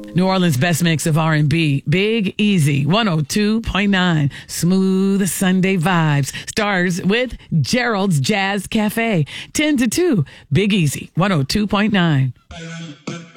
New Orleans' best mix of R&B. Big Easy, 102.9. Smooth Sunday vibes. Stars with Gerald's Jazz Cafe. 10 to 2. Big Easy, 102.9.